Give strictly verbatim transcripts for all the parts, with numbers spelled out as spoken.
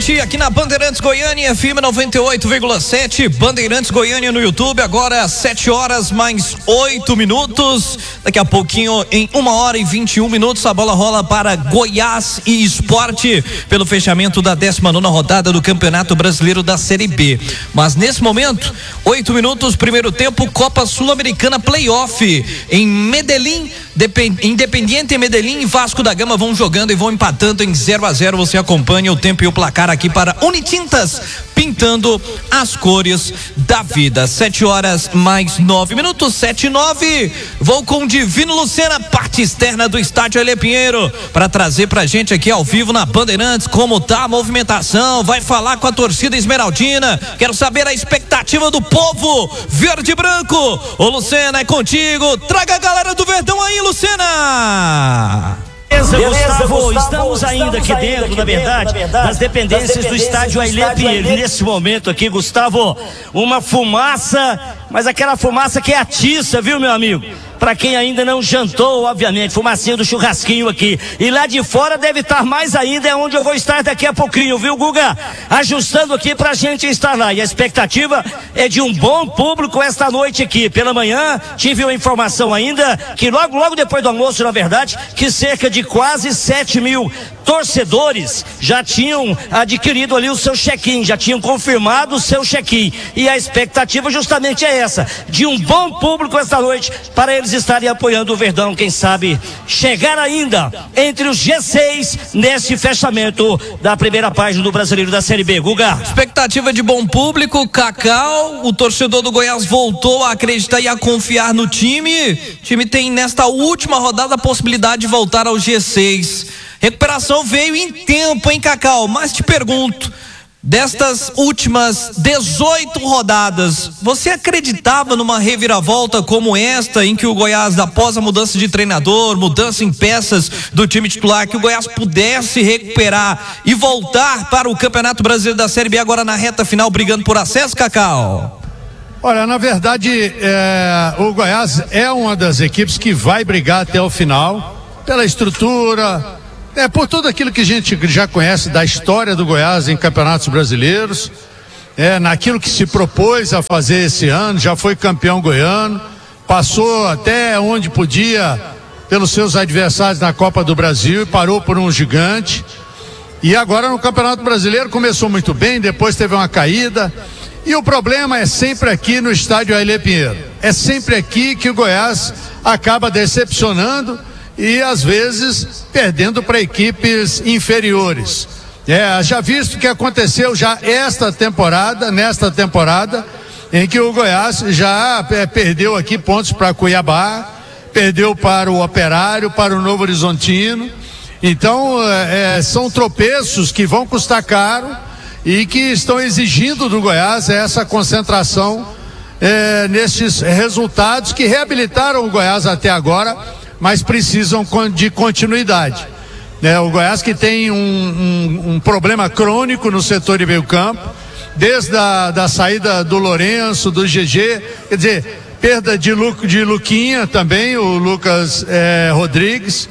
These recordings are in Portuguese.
noite aqui na Bandeirantes Goiânia, F M noventa e oito vírgula sete, Bandeirantes Goiânia no YouTube, agora às sete horas mais oito minutos, daqui a pouquinho em uma hora e vinte e um minutos a bola rola para Goiás e Esporte pelo fechamento da décima nona rodada do Campeonato Brasileiro da Série B, mas nesse momento, oito minutos, primeiro tempo, Copa Sul-Americana Playoff em Medellín, Independiente Medellín e Vasco da Gama vão jogando e vão empatando em zero a zero. Você acompanha o tempo e o placar aqui para Unitintas, pintando as cores da vida. Sete horas mais nove minutos, sete e nove. Vou com Divino Lucena, parte externa do estádio Elê Pinheiro, para trazer pra gente aqui ao vivo na Bandeirantes como tá a movimentação. Vai falar com a torcida esmeraldina. Quero saber a expectativa do povo verde e branco. Ô Lucena, é contigo. Traga a galera do Verdão aí, Lucena. Beleza, Beleza Gustavo, Gustavo, estamos ainda aqui dentro, aqui na, verdade, dentro na verdade, das dependências, das dependências do estádio Ailê Pinheiro. Nesse momento aqui, Gustavo, uma fumaça, mas aquela fumaça que é atiça, viu, meu amigo? Para quem ainda não jantou, obviamente, fumacinha do churrasquinho aqui. E lá de fora deve estar mais ainda, é onde eu vou estar daqui a pouquinho, viu, Guga? Ajustando aqui pra gente estar lá. E a expectativa é de um bom público esta noite aqui. Pela manhã, tive uma informação ainda, que logo, logo depois do almoço, na verdade, que cerca de quase sete mil torcedores já tinham adquirido ali o seu check-in, já tinham confirmado o seu check-in. E a expectativa justamente é essa, de um bom público esta noite, para eles estarem apoiando o Verdão, quem sabe chegar ainda entre os G seis nesse fechamento da primeira página do Brasileiro da Série B. Guga. Expectativa de bom público, Cacau, o torcedor do Goiás voltou a acreditar e a confiar no time. O time tem nesta última rodada a possibilidade de voltar ao G seis. Recuperação veio em tempo, hein, Cacau? Mas te pergunto, destas últimas dezoito rodadas, você acreditava numa reviravolta como esta, em que o Goiás, após a mudança de treinador, mudança em peças do time titular, que o Goiás pudesse recuperar e voltar para o Campeonato Brasileiro da Série B agora na reta final, brigando por acesso, Cacau? Olha, na verdade, é, o Goiás é uma das equipes que vai brigar até o final, pela estrutura, é por tudo aquilo que a gente já conhece da história do Goiás em campeonatos brasileiros, é, naquilo que se propôs a fazer esse ano, já foi campeão goiano, passou até onde podia pelos seus adversários na Copa do Brasil e parou por um gigante. E agora no Campeonato Brasileiro começou muito bem, depois teve uma caída. E o problema é sempre aqui no estádio Ailê Pinheiro. É sempre aqui que o Goiás acaba decepcionando e às vezes perdendo para equipes inferiores. É, já visto o que aconteceu já esta temporada, nesta temporada, em que o Goiás já é, perdeu aqui pontos para Cuiabá, perdeu para o Operário, para o Novo Horizontino. Então é, são tropeços que vão custar caro e que estão exigindo do Goiás essa concentração é, nesses resultados que reabilitaram o Goiás até agora, mas precisam de continuidade. É, o Goiás que tem um, um, um problema crônico no setor de meio campo, desde a da saída do Lourenço, do G G, quer dizer, perda de, Lu, de Luquinha também, o Lucas é, Rodrigues,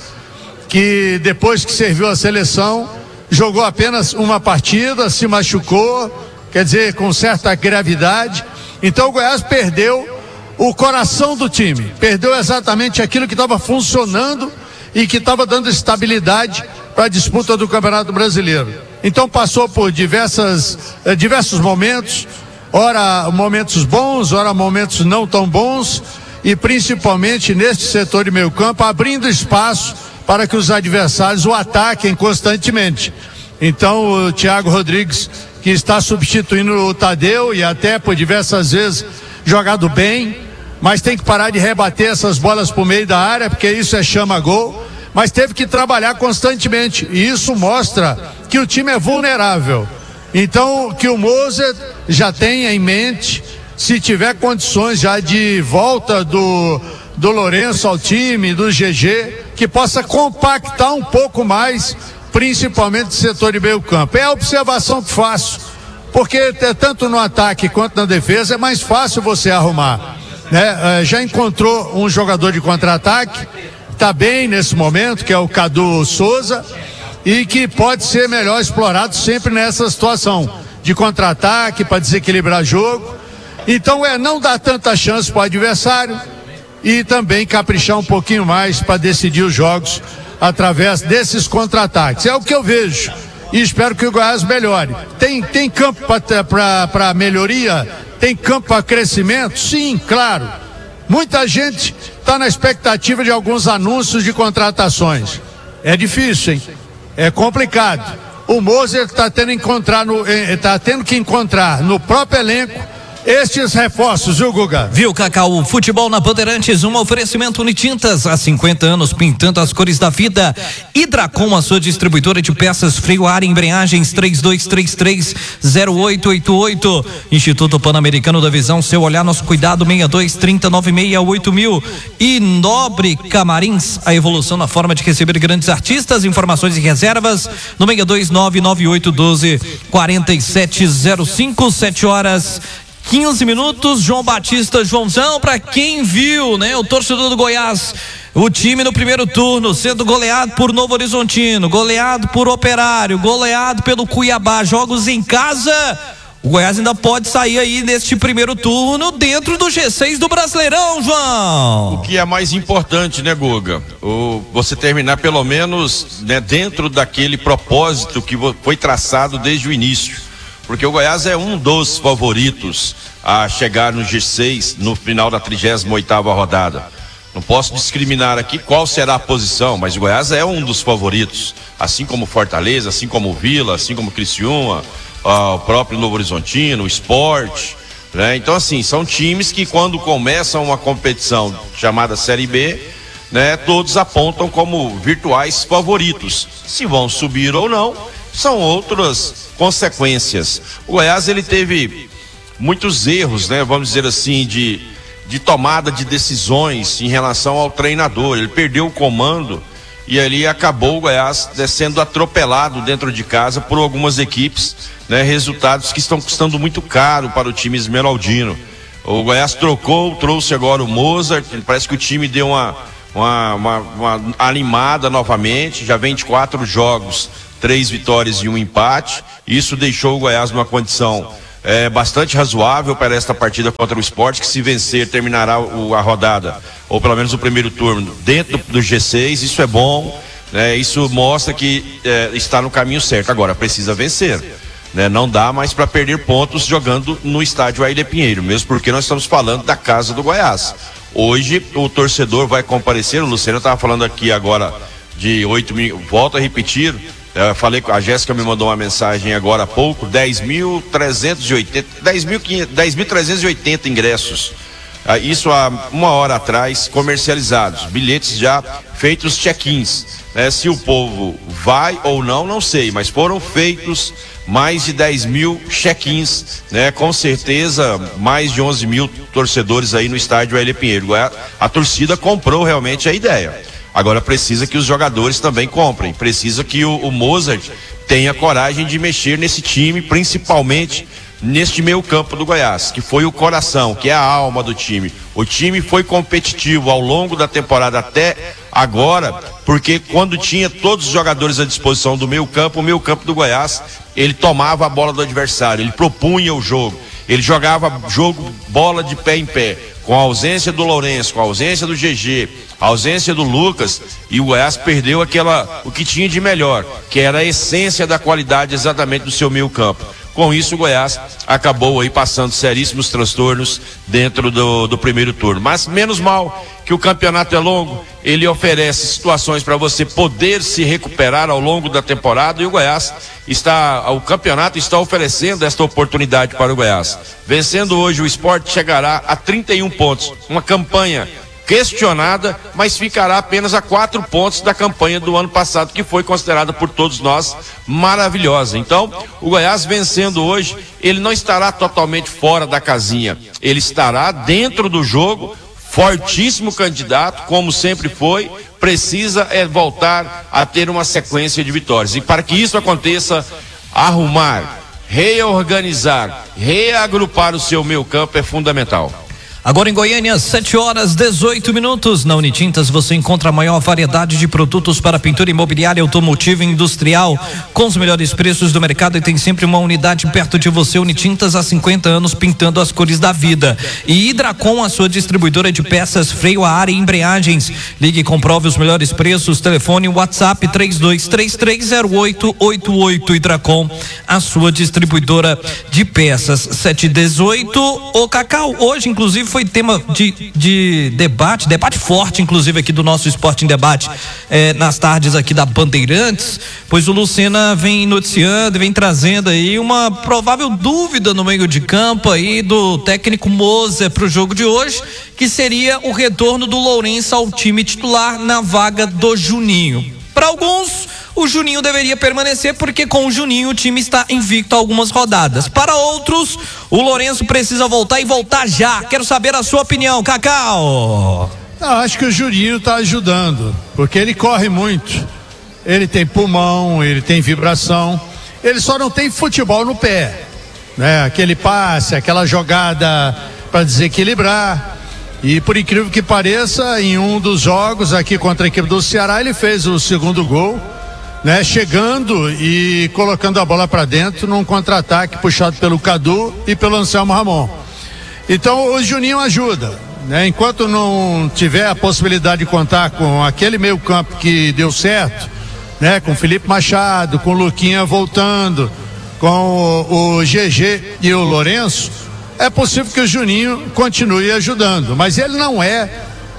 que depois que serviu a seleção, jogou apenas uma partida, se machucou, quer dizer, com certa gravidade. Então o Goiás perdeu o coração do time, perdeu exatamente aquilo que estava funcionando e que estava dando estabilidade para a disputa do Campeonato Brasileiro. Então passou por diversas, eh, diversos momentos, ora momentos bons, ora momentos não tão bons, e principalmente neste setor de meio campo, abrindo espaço para que os adversários o ataquem constantemente. Então o Thiago Rodrigues, que está substituindo o Tadeu e até por diversas vezes jogado bem, mas tem que parar de rebater essas bolas por meio da área, porque isso é chama-gol, mas teve que trabalhar constantemente, e isso mostra que o time é vulnerável. Então, que o Moser já tenha em mente, se tiver condições já de volta do, do Lourenço ao time, do G G, que possa compactar um pouco mais, principalmente o setor de meio campo. É a observação que faço, porque tanto no ataque quanto na defesa é mais fácil você arrumar. Né? Já encontrou um jogador de contra-ataque, está bem nesse momento, que é o Cadu Souza, e que pode ser melhor explorado sempre nessa situação de contra-ataque para desequilibrar jogo. Então é não dar tanta chance para o adversário e também caprichar um pouquinho mais para decidir os jogos através desses contra-ataques. É o que eu vejo e espero que o Goiás melhore. Tem, tem campo para melhoria? Tem campo para crescimento? Sim, claro. Muita gente está na expectativa de alguns anúncios de contratações. É difícil, hein? É complicado. O Moser está tendo, encontrar no, tá tendo que encontrar no próprio elenco estes reforços, viu, Guga? Viu, Cacau? Futebol na Bandeirantes, um oferecimento Unitintas, há cinquenta anos pintando as cores da vida. Hidracom, a sua distribuidora de peças, freio, ar e embreagens, três dois três três, zero oito oito oito. Instituto Pan-Americano da Visão, seu olhar, nosso cuidado, seis dois, trinta, noventa e seis, oito mil. E Nobre Camarins, a evolução na forma de receber grandes artistas. Informações e reservas no seis dois nove nove oito um dois, quatro sete zero cinco, sete horas quinze minutos. João Batista, Joãozão, para quem viu, né, o torcedor do Goiás, o time no primeiro turno sendo goleado por Novo Horizontino, goleado por Operário, goleado pelo Cuiabá, jogos em casa, o Goiás ainda pode sair aí neste primeiro turno dentro do G seis do Brasileirão, João. O que é mais importante, né, Guga? O, você terminar pelo menos, né, dentro daquele propósito que foi traçado desde o início. Porque o Goiás é um dos favoritos a chegar no G seis no final da trigésima oitava rodada. Não posso discriminar aqui qual será a posição, mas o Goiás é um dos favoritos, assim como Fortaleza, assim como Vila, assim como Criciúma, uh, o próprio Novo Horizontino, o Sport, né? Então, assim, são times que quando começam uma competição chamada Série B, né, todos apontam como virtuais favoritos. Se vão subir ou não, são outras consequências. O Goiás, ele teve muitos erros, né, vamos dizer assim, de, de tomada de decisões em relação ao treinador. Ele perdeu o comando e ali acabou o Goiás, né, sendo atropelado dentro de casa por algumas equipes, né, resultados que estão custando muito caro para o time esmeraldino. O Goiás trocou, trouxe agora o Mozart, parece que o time deu uma, uma, uma, uma animada novamente, já vem de quatro jogos, três vitórias e um empate. Isso deixou o Goiás numa condição é, bastante razoável para esta partida contra o Sport, que se vencer terminará o, a rodada, ou pelo menos o primeiro turno, dentro do G seis. Isso é bom, né? Isso mostra que é, está no caminho certo. Agora precisa vencer, né? Não dá mais para perder pontos jogando no estádio Aílea Pinheiro, mesmo porque nós estamos falando da casa do Goiás. Hoje o torcedor vai comparecer. O Luciano estava falando aqui agora de oito mil, volto a repetir. Eu falei, a Jéssica me mandou uma mensagem agora há pouco, dez mil trezentos e oitenta, dez mil trezentos e oitenta ingressos. Isso há uma hora atrás, comercializados, bilhetes já feitos, check-ins. Né? Se o povo vai ou não, não sei, mas foram feitos mais de dez mil check-ins, né? Com certeza mais de onze mil torcedores aí no estádio Aílea Pinheiro. A, a torcida comprou realmente a ideia. Agora precisa que os jogadores também comprem, precisa que o, o Mozart tenha coragem de mexer nesse time, principalmente neste meio campo do Goiás, que foi o coração, que é a alma do time. O time foi competitivo ao longo da temporada até agora, porque quando tinha todos os jogadores à disposição do meio campo, o meio campo do Goiás, ele tomava a bola do adversário, ele propunha o jogo, ele jogava jogo, bola de pé em pé, com a ausência do Lourenço, com a ausência do G G, a ausência do Lucas, e o Goiás perdeu aquela, o que tinha de melhor, que era a essência da qualidade exatamente do seu meio campo. Com isso o Goiás acabou aí passando seríssimos transtornos dentro do, do primeiro turno. Mas menos mal que o campeonato é longo, ele oferece situações para você poder se recuperar ao longo da temporada, e o Goiás está, o campeonato está oferecendo esta oportunidade para o Goiás. Vencendo hoje, o Sport chegará a trinta e um pontos, uma campanha questionada, mas ficará apenas a quatro pontos da campanha do ano passado, que foi considerada por todos nós maravilhosa. Então, o Goiás vencendo hoje, ele não estará totalmente fora da casinha, ele estará dentro do jogo, fortíssimo candidato, como sempre foi. Precisa é voltar a ter uma sequência de vitórias, e para que isso aconteça, arrumar, reorganizar, reagrupar o seu meio campo é fundamental. Agora em Goiânia, sete horas dezoito minutos. Na Unitintas você encontra a maior variedade de produtos para pintura imobiliária, automotiva e industrial, com os melhores preços do mercado, e tem sempre uma unidade perto de você. Unitintas há cinquenta anos pintando as cores da vida. E Hidracom, a sua distribuidora de peças, freio a ar e embreagens. Ligue e comprove os melhores preços. Telefone WhatsApp três dois três três zero oito oito oito. Hidracom, a sua distribuidora de peças. sete e dezoito. Ô Cacau, hoje inclusive foi tema de, de debate, debate forte inclusive aqui do nosso Esporte em Debate, eh, nas tardes aqui da Bandeirantes, pois o Lucena vem noticiando, vem trazendo aí uma provável dúvida no meio de campo aí do técnico Moser para o jogo de hoje, que seria o retorno do Lourenço ao time titular na vaga do Juninho. Para alguns, o Juninho deveria permanecer porque com o Juninho o time está invicto a algumas rodadas. Para outros, o Lourenço precisa voltar e voltar já. Quero saber a sua opinião, Cacau. Não, acho que o Juninho está ajudando, porque ele corre muito. Ele tem pulmão, ele tem vibração. Ele só não tem futebol no pé, né? Aquele passe, aquela jogada para desequilibrar. E por incrível que pareça, em um dos jogos aqui contra a equipe do Ceará, ele fez o segundo gol, né? Chegando e colocando a bola para dentro num contra-ataque puxado pelo Cadu e pelo Anselmo Ramon. Então o Juninho ajuda, né? Enquanto não tiver a possibilidade de contar com aquele meio campo que deu certo, né? Com o Felipe Machado, com o Luquinha voltando, com o, o G G e o Lourenço, é possível que o Juninho continue ajudando, mas ele não é,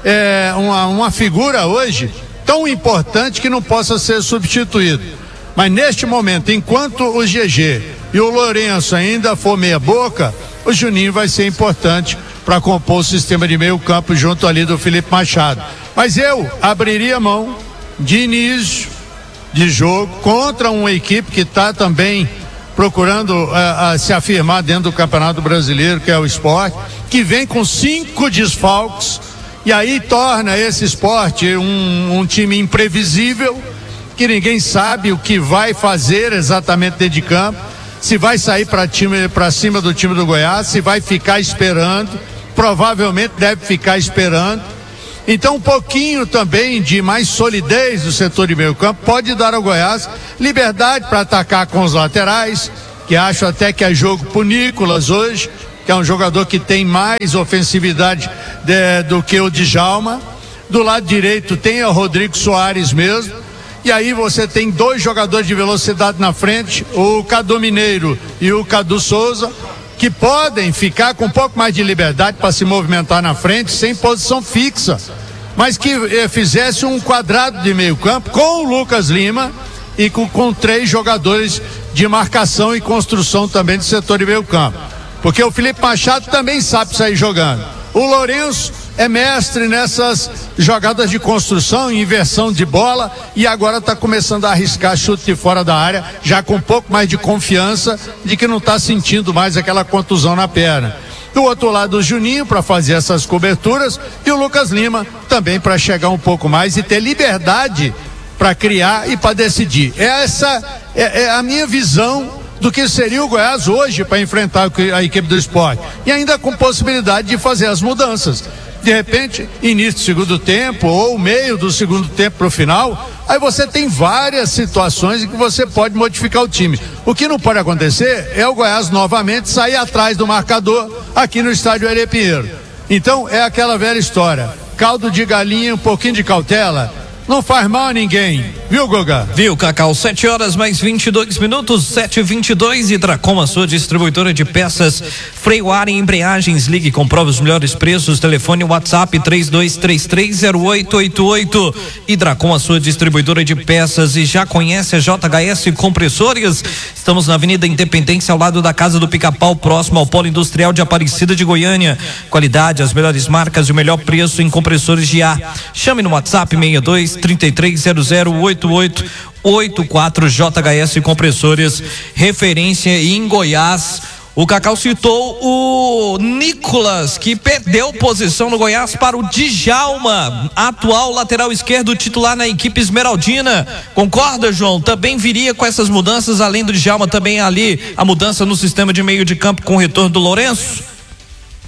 é uma, uma figura hoje tão importante que não possa ser substituído. Mas neste momento, enquanto o G G e o Lourenço ainda for meia boca, o Juninho vai ser importante para compor o sistema de meio campo junto ali do Felipe Machado. Mas eu abriria mão de início de jogo contra uma equipe que está também procurando uh, uh, se afirmar dentro do Campeonato Brasileiro, que é o Sport, que vem com cinco desfalques, e aí torna esse Sport um, um time imprevisível, que ninguém sabe o que vai fazer exatamente dentro de campo, se vai sair para time, para cima do time do Goiás, se vai ficar esperando, provavelmente deve ficar esperando. Então um pouquinho também de mais solidez do setor de meio campo pode dar ao Goiás liberdade para atacar com os laterais, que acho até que é jogo pro Nicolas hoje, que é um jogador que tem mais ofensividade de, do que o Djalma. Do lado direito tem o Rodrigo Soares mesmo, e aí você tem dois jogadores de velocidade na frente, o Cadu Mineiro e o Cadu Souza, que podem ficar com um pouco mais de liberdade para se movimentar na frente, sem posição fixa, mas que eh, fizesse um quadrado de meio campo com o Lucas Lima e com, com três jogadores de marcação e construção também do setor de meio campo, porque o Felipe Machado também sabe sair jogando. O Lourenço é mestre nessas jogadas de construção, inversão de bola, e agora está começando a arriscar chute de fora da área, já com um pouco mais de confiança de que não está sentindo mais aquela contusão na perna. Do outro lado, o Juninho para fazer essas coberturas e o Lucas Lima também para chegar um pouco mais e ter liberdade para criar e para decidir. Essa é, é a minha visão do que seria o Goiás hoje para enfrentar a equipe do Sport, e ainda com possibilidade de fazer as mudanças. De repente, início do segundo tempo ou meio do segundo tempo para o final, aí você tem várias situações em que você pode modificar o time. O que não pode acontecer é o Goiás novamente sair atrás do marcador aqui no estádio Aire Pinheiro. Então é aquela velha história, caldo de galinha, um pouquinho de cautela não faz mal a ninguém, viu, Goga? Viu, Cacau? sete horas mais vinte e dois minutos, sete e vinte e dois. Hidracom, a sua distribuidora de peças, freio ar e embreagens. Ligue e comprove os melhores preços. Telefone WhatsApp três dois três três zero oito oito oito. Hidracom, a sua distribuidora de peças. E já conhece a J H S Compressores? Estamos na Avenida Independência, ao lado da Casa do Pica-Pau, próximo ao Polo Industrial de Aparecida de Goiânia. Qualidade, as melhores marcas e o melhor preço em compressores de ar. Chame no WhatsApp seis dois trinta e três zero zero oito oito oito quatro. J H S Compressores, referência em Goiás. O Cacau citou o Nicolas, que perdeu posição no Goiás para o Djalma, atual lateral esquerdo titular na equipe esmeraldina. Concorda, João? Também viria com essas mudanças, além do Djalma, também ali a mudança no sistema de meio de campo com o retorno do Lourenço?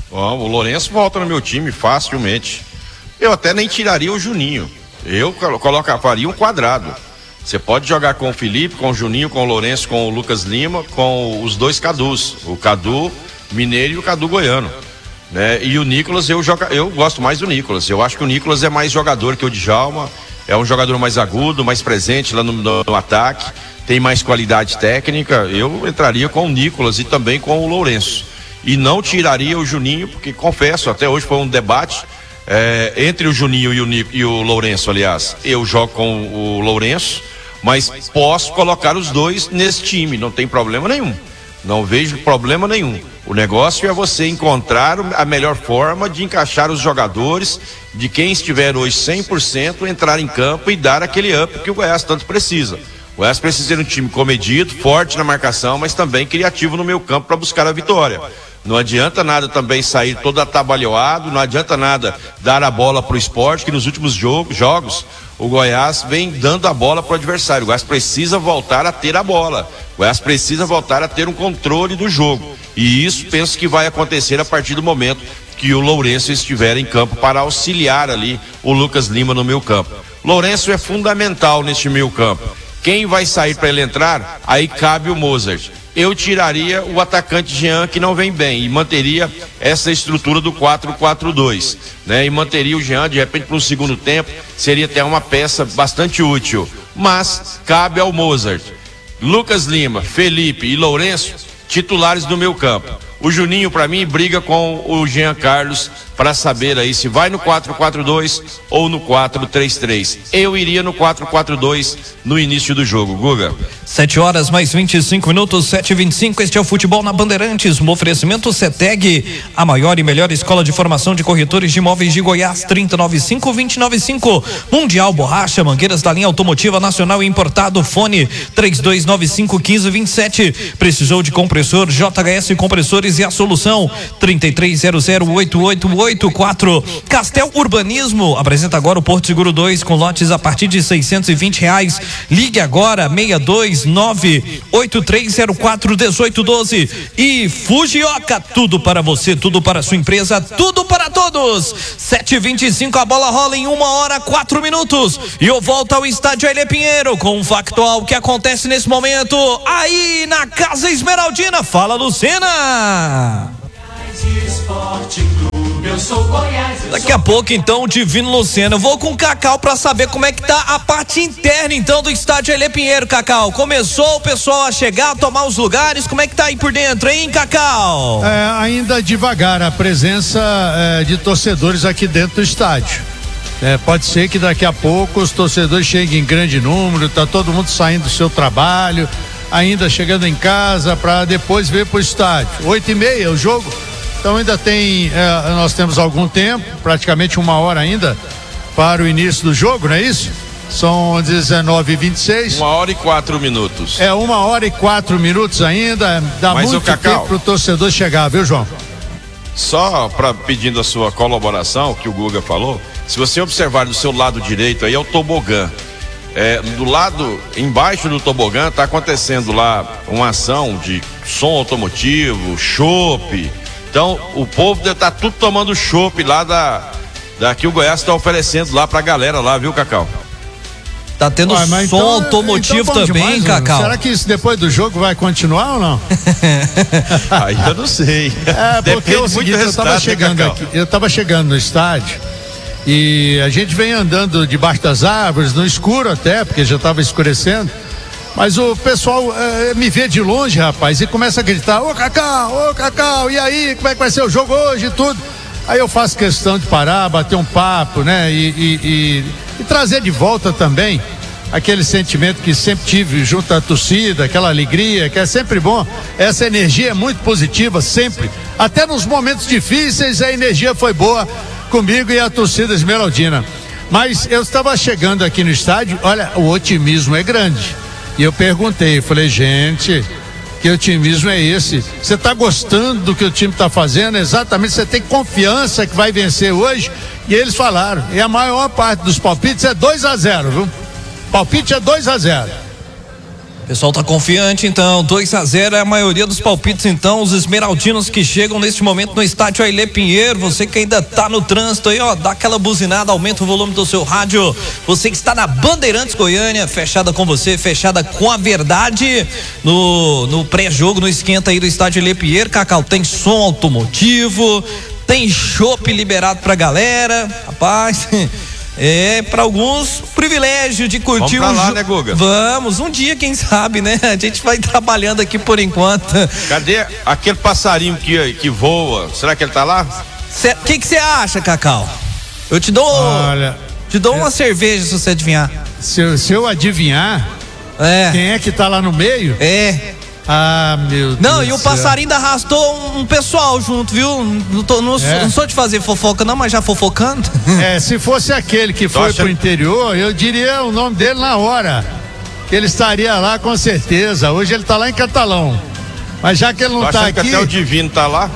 Bom, o Lourenço volta no meu time facilmente. Eu até nem tiraria o Juninho. Eu colocaria, faria um quadrado. Você pode jogar com o Felipe, com o Juninho, com o Lourenço, com o Lucas Lima, com os dois Cadus. O Cadu Mineiro e o Cadu Goiano. Né? E o Nicolas, eu, joga, eu gosto mais do Nicolas. Eu acho que o Nicolas é mais jogador que o Djalma. É um jogador mais agudo, mais presente lá no, no, no ataque. Tem mais qualidade técnica. Eu entraria com o Nicolas e também com o Lourenço. E não tiraria o Juninho, porque confesso, até hoje foi um debate é, entre o Juninho e o, e o Lourenço, aliás. Eu jogo com o Lourenço, mas posso colocar os dois nesse time, não tem problema nenhum. Não vejo problema nenhum. O negócio é você encontrar a melhor forma de encaixar os jogadores, de quem estiver hoje cem por cento, entrar em campo e dar aquele up que o Goiás tanto precisa. O Goiás precisa de um time comedido, forte na marcação, mas também criativo no meio campo para buscar a vitória. Não adianta nada também sair todo atabalhoado, não adianta nada dar a bola para o Sport, que nos últimos jogo, jogos o Goiás vem dando a bola para o adversário. O Goiás precisa voltar a ter a bola. O Goiás precisa voltar a ter um controle do jogo. E isso penso que vai acontecer a partir do momento que o Lourenço estiver em campo para auxiliar ali o Lucas Lima no meio campo. Lourenço é fundamental neste meio campo. Quem vai sair para ele entrar? Aí cabe o Mozart. Eu tiraria o atacante Jean, que não vem bem, e manteria essa estrutura do quatro quatro dois, né? E manteria o Jean, de repente, para um segundo tempo, seria até uma peça bastante útil. Mas cabe ao Mozart. Lucas Lima, Felipe e Lourenço, titulares do meu campo. O Juninho, para mim, briga com o Jean Carlos para saber aí se vai no quatro quatro dois ou no quatro três três. Eu iria no quatro quatro dois no início do jogo, Guga. sete horas mais vinte e cinco minutos, sete e vinte e cinco. Este é o Futebol na Bandeirantes. Um oferecimento Ceteg, a maior e melhor escola de formação de corretores de imóveis de Goiás. Trinta e nove cinco, vinte e nove cinco. Mundial Borracha, mangueiras da linha automotiva nacional e importado. Fone três dois nove cinco, um cinco dois sete. Precisou de compressor? J H S Compressores e a solução. Trinta e três zero zero, oito oito oito quatro. Castel Urbanismo apresenta agora o Porto Seguro dois com lotes a partir de seiscentos e vinte reais. Ligue agora seis dois nove, oito três zero quatro, um oito um dois. E Fujioka, tudo para você, tudo para a sua empresa, tudo para todos. Sete e vinte e cinco, a bola rola em uma hora, quatro minutos. E eu volto ao estádio Ailê Pinheiro com um factual que acontece nesse momento aí na Casa Esmeraldina. Fala, Lucena. Daqui a pouco, então, o Divino Lucena. Eu vou com o Cacau pra saber como é que tá a parte interna, então, do estádio Ailê Pinheiro, Cacau. Começou o pessoal a chegar, a tomar os lugares. Como é que tá aí por dentro, hein, Cacau? É, ainda devagar a presença é, de torcedores aqui dentro do estádio. É, pode ser que daqui a pouco os torcedores cheguem em grande número, tá todo mundo saindo do seu trabalho, ainda chegando em casa para depois vir pro estádio. Oito e meia o jogo. Então ainda tem, é, nós temos algum tempo, praticamente uma hora ainda para o início do jogo, não é isso? São dezenove e vinte e seis. Uma hora e quatro minutos. É uma hora e quatro minutos ainda, dá Mas muito o Cacau, tempo para o torcedor chegar, viu, João? Só para pedindo a sua colaboração, que o Guga falou, se você observar do seu lado direito aí é o tobogã. É, do lado, embaixo do tobogã está acontecendo lá uma ação de som automotivo, chopp. Então, o povo deve estar tá tudo tomando chopp lá da, da que o Goiás está oferecendo lá pra galera lá, viu, Cacau? Tá tendo Ué, som então, automotivo então também, demais, Cacau. Será que isso depois do jogo vai continuar ou não? Aí eu não sei. É, porque é o seguinte, eu tava chegando aqui, eu tava chegando no estádio e a gente vem andando debaixo das árvores, no escuro até, porque já tava escurecendo. Mas o pessoal é, me vê de longe, rapaz, e começa a gritar: ô Cacau, ô Cacau, e aí, como é que vai ser o jogo hoje e tudo? Aí eu faço questão de parar, bater um papo, né, e, e, e, e trazer de volta também aquele sentimento que sempre tive junto à torcida, aquela alegria, que é sempre bom. Essa energia é muito positiva, sempre. Até nos momentos difíceis a energia foi boa comigo e a torcida esmeraldina. Mas eu estava chegando aqui no estádio, olha, o otimismo é grande. E eu perguntei, falei, gente, que otimismo é esse? Você está gostando do que o time está fazendo? Exatamente, você tem confiança que vai vencer hoje? E eles falaram, e a maior parte dos palpites é dois a zero, viu? Palpite é dois a zero. pessoal tá confiante, então, dois a zero é a maioria dos palpites, então, os esmeraldinos que chegam neste momento no estádio Ailê Pinheiro. Você que ainda tá no trânsito aí, ó, dá aquela buzinada, aumenta o volume do seu rádio. Você que está na Bandeirantes Goiânia, fechada com você, fechada com a verdade, no, no pré-jogo, no esquenta aí do estádio Ailê Pinheiro. Cacau, tem som automotivo, tem chopp liberado pra galera, rapaz. É, para alguns, privilégio de curtir. Vamos pra lá, um... né, Guga? Vamos, um dia, quem sabe, né? A gente vai trabalhando aqui por enquanto. Cadê aquele passarinho que, que voa? Será que ele tá lá? O que que você acha, Cacau? Eu te dou, Olha, te dou é... uma cerveja se você adivinhar. Se eu, se eu adivinhar, é. Quem é que tá lá no meio? É. Ah, meu Deus. Não, e o passarinho ainda arrastou um, um pessoal junto, viu? Não, tô, não, é. não sou de fazer fofoca não, mas já fofocando. É, se fosse aquele que foi pro interior, eu diria o nome dele na hora. Ele estaria lá com certeza. Hoje ele tá lá em Catalão. Mas já que ele não tá aqui... que até o Divino tá lá?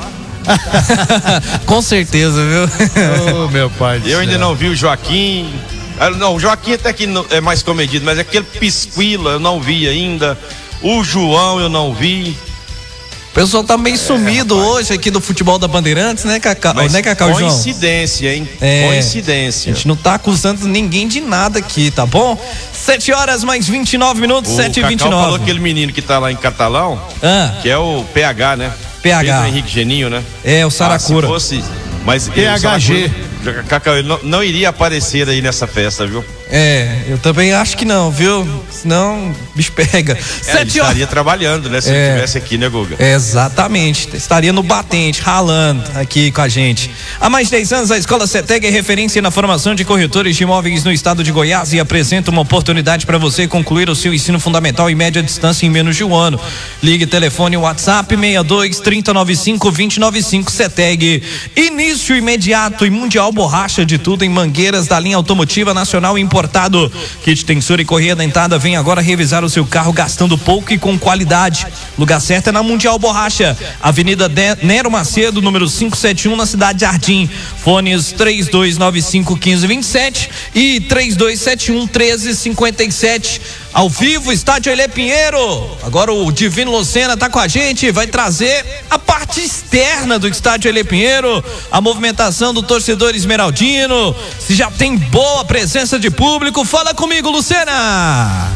Com certeza, viu? Oh, meu pai do Eu céu. ainda não vi o Joaquim. Não, o Joaquim até que é mais comedido, mas aquele Pisquila eu não vi ainda. O João eu não vi. O pessoal tá meio é, sumido rapaz. hoje aqui do futebol da Bandeirantes, né, Cacau? Mas né, Cacau, coincidência, João? hein? É, coincidência. A gente não tá acusando ninguém de nada aqui, tá bom? Sete horas mais vinte e nove minutos, sete e vinte e nove. O Cacau falou aquele menino que tá lá em Catalão, ah. que é o P H, né? P H. Pedro Henrique Geninho, né? É, o Saracura. Ah, se fosse, mas P H G. Cacau, ele não, não iria aparecer aí nessa festa, viu? É, eu também acho que não, viu? Senão, bicho pega. É, ele estaria horas... trabalhando, né? Se é, ele estivesse aqui, né, Guga? É, exatamente. Estaria no batente, ralando aqui com a gente. Há mais de dez anos, a Escola CETEG é referência na formação de corretores de imóveis no estado de Goiás e apresenta uma oportunidade para você concluir o seu ensino fundamental em média distância em menos de um ano. Ligue telefone WhatsApp seis dois, trinta, noventa e cinco, vinte e noventa e cinco CETEG. Início imediato e mundial borracha de tudo em mangueiras da linha automotiva nacional importada. Kit tensor e correia dentada, vem agora revisar o seu carro gastando pouco e com qualidade. Lugar certo é na Mundial Borracha, Avenida de Nero Macedo, número quinhentos e setenta e um, na cidade de Jardim. Fones três dois nove cinco, um cinco dois sete e três dois sete um, um três cinco sete. Ao vivo, estádio Ailê Pinheiro. Agora o Divino Lucena tá com a gente, vai trazer a parte externa do estádio Ailê Pinheiro, a movimentação do torcedor esmeraldino, se já tem boa presença de público. Fala comigo, Lucena.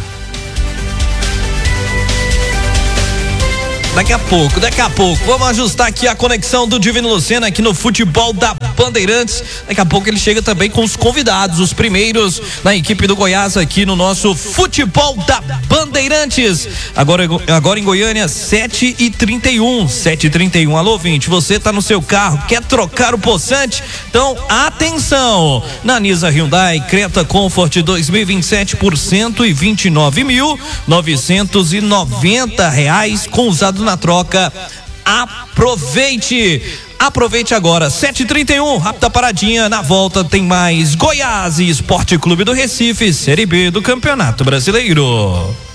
Daqui a pouco, daqui a pouco, vamos ajustar aqui a conexão do Divino Lucena aqui no futebol da Bandeirantes. Daqui a pouco ele chega também com os convidados, os primeiros na equipe do Goiás aqui no nosso futebol da Bandeirantes. Agora, agora em Goiânia, sete e trinta e um, sete e trinta e um. Alô, vinte, você tá no seu carro, quer trocar o poçante? Então, atenção! Na Nisa Hyundai, Creta Comfort dois mil e vinte e sete por cento e vinte e nove mil novecentos e noventa reais com usado na troca. Aproveite! Aproveite agora, sete e trinta e um, rápida paradinha, na volta tem mais Goiás e Esporte Clube do Recife, Série B do Campeonato Brasileiro.